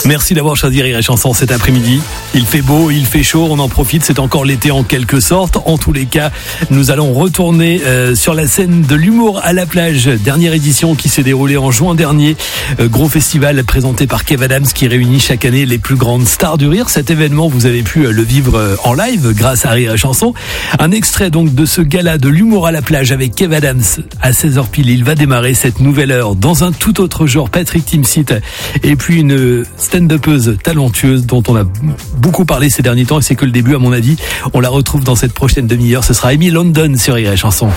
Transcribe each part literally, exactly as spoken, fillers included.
Merci d'avoir choisi Rire et Chanson cet après-midi. Il fait beau, il fait chaud, on en profite, c'est encore l'été en quelque sorte. En tous les cas, nous allons retourner euh, sur la scène de l'humour à la plage. Dernière édition qui s'est déroulée en juin dernier. Euh, gros festival présenté par Kev Adams qui réunit chaque année les plus grandes stars du rire. Cet événement, vous avez pu le vivre en live grâce à Rire et Chanson. Un extrait donc de ce gala de l'humour à la plage avec Kev Adams à seize heures pile. Il va démarrer cette nouvelle heure dans un tout autre genre. Patrick Timsit et puis une stand-upeuse talentueuse dont on a beaucoup parlé ces derniers temps et c'est que le début à mon avis. On la retrouve dans cette prochaine demi-heure. Ce sera Amy London sur Rire et Chanson.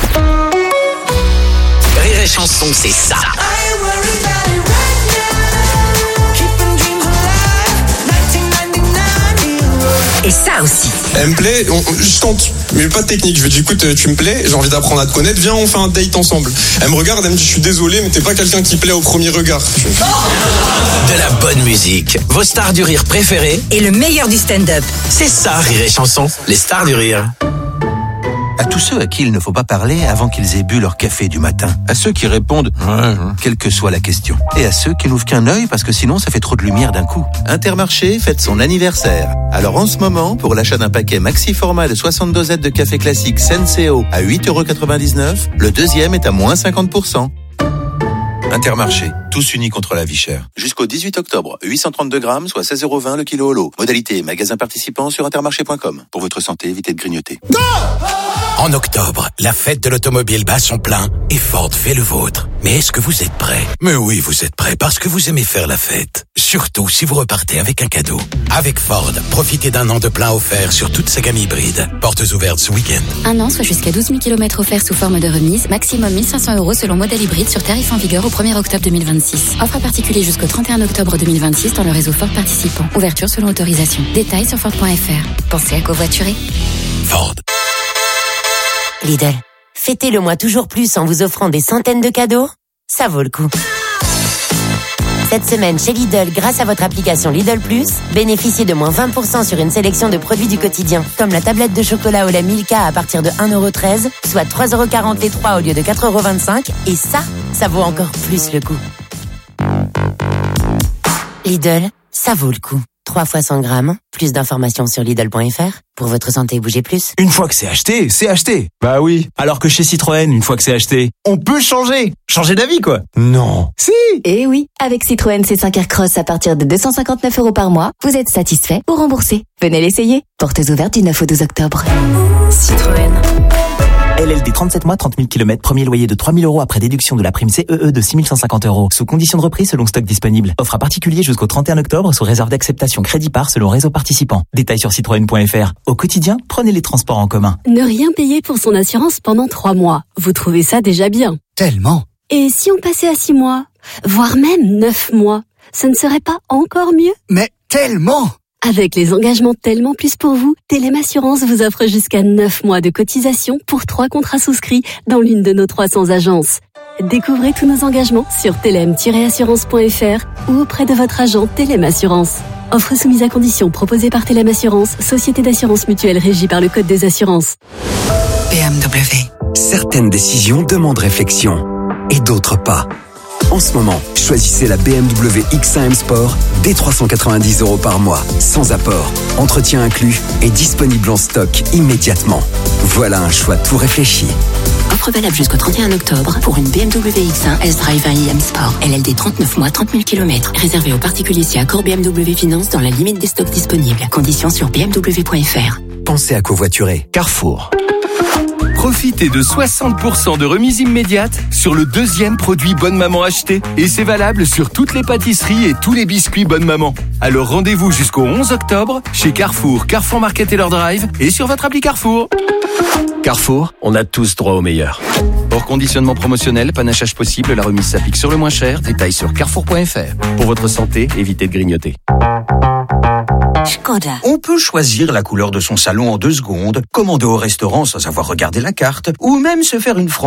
Rire et Chanson, c'est ça. Et ça aussi. Elle me plaît, on, je tente, mais pas de technique. Je lui dis écoute, tu me plais, j'ai envie d'apprendre à te connaître, viens on fait un date ensemble. Elle me regarde, elle me dit je suis désolé, mais t'es pas quelqu'un qui plaît au premier regard. De la bonne musique, vos stars du rire préférées et le meilleur du stand-up. C'est ça, Rire et Chanson, les stars du rire. À tous ceux à qui il ne faut pas parler avant qu'ils aient bu leur café du matin. À ceux qui répondent ouais, quelle que soit la question. Et à ceux qui n'ouvrent qu'un œil parce que sinon ça fait trop de lumière d'un coup. Intermarché fête son anniversaire. Alors en ce moment, pour l'achat d'un paquet maxi format de soixante dosettes de café classique Senseo à huit euros quatre-vingt-dix-neuf, le deuxième est à moins cinquante pour cent. Intermarché, tous unis contre la vie chère. Jusqu'au dix-huit octobre, huit cent trente-deux grammes, soit seize euros vingt le kilo au lot. Modalité magasin participant sur intermarché point com. Pour votre santé, évitez de grignoter. Go! En octobre, la fête de l'automobile bat son plein et Ford fait le vôtre. Mais est-ce que vous êtes prêts? Mais oui, vous êtes prêts parce que vous aimez faire la fête. Surtout si vous repartez avec un cadeau. Avec Ford, profitez d'un an de plein offert sur toute sa gamme hybride. Portes ouvertes ce week-end. Un an, soit jusqu'à douze mille kilomètres offerts sous forme de remise. Maximum mille cinq cents euros selon modèle hybride sur tarif en vigueur au premier octobre deux mille vingt-six. Offre à particulier jusqu'au trente et un octobre deux mille vingt-six dans le réseau Ford participant. Ouverture selon autorisation. Détails sur Ford point F R. Pensez à covoiturer. Ford. Lidl, fêtez le mois toujours plus en vous offrant des centaines de cadeaux. Ça vaut le coup. Cette semaine chez Lidl, grâce à votre application Lidl Plus, bénéficiez de moins vingt pour cent sur une sélection de produits du quotidien, comme la tablette de chocolat au lait Milka à partir de un euro treize, soit trois euros quarante les trois au lieu de quatre euros vingt-cinq, et ça, ça vaut encore plus le coup. Lidl, ça vaut le coup. trois fois cent grammes, plus d'informations sur Lidl point F R. Pour votre santé, bougez plus. Une fois que c'est acheté, c'est acheté. Bah oui. Alors que chez Citroën, une fois que c'est acheté, on peut changer. Changer d'avis, quoi. Non. Si. Eh oui. Avec Citroën C cinq Aircross à partir de deux cent cinquante-neuf euros par mois, vous êtes satisfait ou remboursé. Venez l'essayer. Portes ouvertes du neuf au douze octobre. Citroën. L L D trente-sept mois, trente mille kilomètres, premier loyer de trois mille euros après déduction de la prime C E E de six mille cent cinquante euros. Sous condition de reprise selon stock disponible. Offre à particulier jusqu'au trente et un octobre sous réserve d'acceptation crédit par selon réseau participant. Détails sur citroën point F R. Au quotidien, prenez les transports en commun. Ne rien payer pour son assurance pendant trois mois. Vous trouvez ça déjà bien? Tellement. Et si on passait à six mois, voire même neuf mois, ça ne serait pas encore mieux? Mais tellement. Avec les engagements Tellement Plus pour vous, Telem Assurance vous offre jusqu'à neuf mois de cotisation pour trois contrats souscrits dans l'une de nos trois cents agences. Découvrez tous nos engagements sur telem tiret assurance point F R ou auprès de votre agent Telem Assurance. Offre soumise à conditions proposée par Telem Assurance, société d'assurance mutuelle régie par le Code des assurances. B M W. Certaines décisions demandent réflexion et d'autres pas. En ce moment, choisissez la B M W X un M Sport dès trois cent quatre-vingt-dix euros par mois, sans apport, entretien inclus et disponible en stock immédiatement. Voilà un choix tout réfléchi. Offre valable jusqu'au trente et un octobre pour une B M W X un S-Drive un I M Sport. L L D trente-neuf mois, trente mille kilomètres. Réservé aux particuliers si accord B M W Finance dans la limite des stocks disponibles. Conditions sur b m w point f r. Pensez à covoiturer. Carrefour. Profitez de soixante pour cent de remise immédiate sur le deuxième produit Bonne Maman acheté. Et c'est valable sur toutes les pâtisseries et tous les biscuits Bonne Maman. Alors rendez-vous jusqu'au onze octobre chez Carrefour, Carrefour Market et leur Drive et sur votre appli Carrefour. Carrefour, on a tous droit au meilleur. Hors conditionnement promotionnel, panachage possible, la remise s'applique sur le moins cher. Détails sur carrefour point F R. Pour votre santé, évitez de grignoter. Skoda. On peut choisir la couleur de son salon en deux secondes, commander au restaurant sans avoir regardé la carte, ou même se faire une